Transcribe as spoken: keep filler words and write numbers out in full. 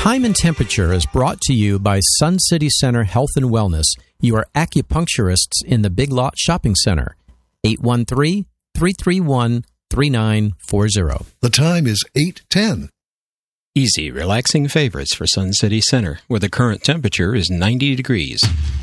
Time and Temperature is brought to you by Sun City Center Health and Wellness, your acupuncturists in the Big Lot Shopping Center. eight one three, three three one, three nine four zero. The time is eight ten. Easy, relaxing favorites for Sun City Center, where the current temperature is ninety degrees.